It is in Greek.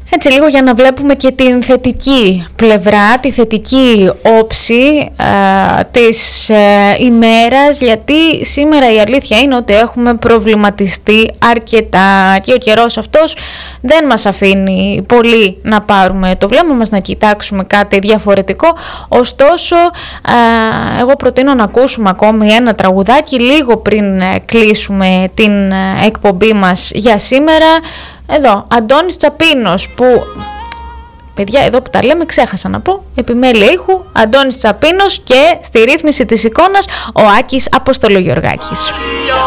Έτσι λίγο για να βλέπουμε και την θετική πλευρά, τη θετική όψη της ημέρας, γιατί σήμερα η αλήθεια είναι ότι έχουμε προβληματιστεί αρκετά και ο καιρός αυτός δεν μας αφήνει πολύ να πάρουμε το βλέμμα μας, να κοιτάξουμε κάτι διαφορετικό. Ωστόσο, εγώ προτείνω να ακούσουμε ακόμη ένα τραγουδάκι λίγο πριν κλείσουμε την εκπομπή μας για σήμερα. Εδώ, Αντώνης Τσαπίνος, που, παιδιά, εδώ που τα λέμε ξέχασα να πω, επιμέλεια ήχου, Αντώνης Τσαπίνος, και στη ρύθμιση της εικόνας ο Άκης Αποστολογιοργάκης.